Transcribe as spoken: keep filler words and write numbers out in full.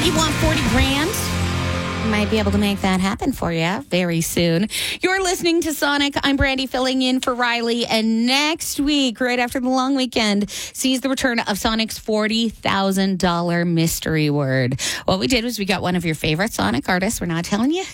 You want forty grand? Might be able to make that happen for you very soon. You're listening to Sonic. I'm Brandy, filling in for Riley. And next week, right after the long weekend, sees the return of Sonic's forty thousand dollars mystery word. What we did was we got one of your favorite Sonic artists. We're not telling you